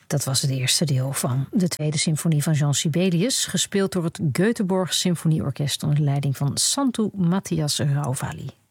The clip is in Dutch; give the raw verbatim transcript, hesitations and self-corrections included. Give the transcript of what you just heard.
Dat was het eerste deel van de tweede symfonie van Jean Sibelius, gespeeld door het Göteborg Symfonieorkest onder de leiding van Santu Matthias Rauvali.